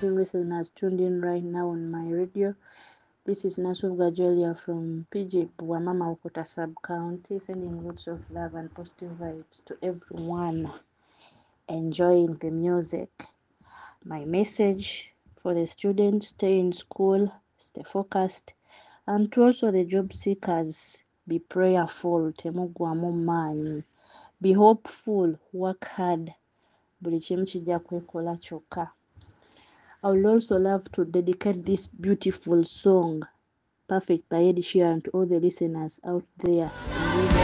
amazing listeners tuned in right now on my radio. This is Nasu Gajolia from PG Buamama Okota Sub-County, sending lots of love and positive vibes to everyone enjoying the music. My message for the students: stay in school, stay focused, and to also the job seekers, be prayerful, temugwamu maanyi, be hopeful, work hard, buli kimu kijja kwekola kyokka. I would also love to dedicate this beautiful song, Perfect by Ed Sheeran, to all the listeners out there.